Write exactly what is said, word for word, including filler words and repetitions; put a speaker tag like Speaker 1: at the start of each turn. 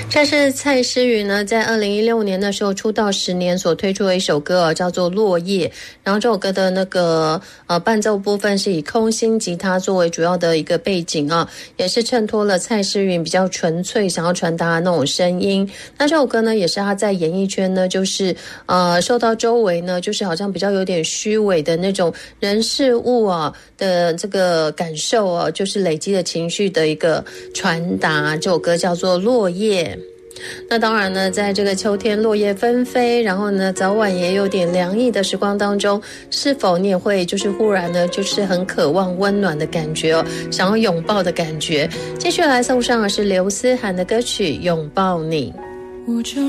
Speaker 1: 这是蔡诗芸呢，在二零一六年的时候出道十年所推出的一首歌、哦、叫做《落叶》。然后这首歌的那个呃伴奏部分是以空心吉他作为主要的一个背景啊，也是衬托了蔡诗芸比较纯粹想要传达的那种声音。那这首歌呢，也是他在演艺圈呢，就是呃受到周围呢，就是好像比较有点虚伪的那种人事物啊的这个感受啊，就是累积的情绪的一个传达。这首歌叫做《落叶》。那当然呢，在这个秋天落叶纷飞，然后呢早晚也有点凉意的时光当中，是否你也会就是忽然呢就是很渴望温暖的感觉哦，想要拥抱的感觉。继续来送上的是刘思涵的歌曲《拥抱你》。